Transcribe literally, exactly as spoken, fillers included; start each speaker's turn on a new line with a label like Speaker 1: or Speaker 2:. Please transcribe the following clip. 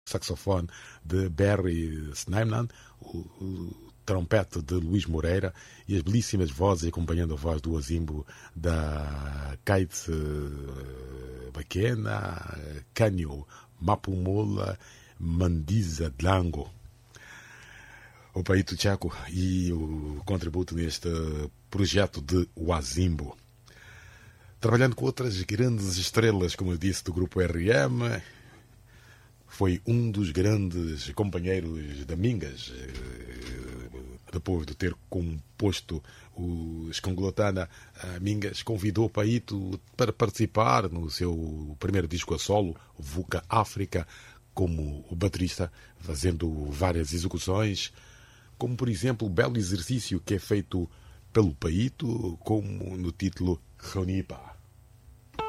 Speaker 1: saxofone de Barry Snymnan, o, o trompete de Luís Moreira e as belíssimas vozes acompanhando a voz do Azimbo da Kate Baquena, Canho Mapumula, Mandiza Dlango. O Paito Chaco e o contributo neste projeto de Wazimbo. Trabalhando com outras grandes estrelas, como eu disse, do grupo R M, foi um dos grandes companheiros da Mingas, depois de ter composto o Escongolotana. Mingas convidou o Paito para participar no seu primeiro disco a solo, Vuca África, como o baterista, fazendo várias execuções, como por exemplo o belo exercício que é feito pelo Paito, como no título Ronipa.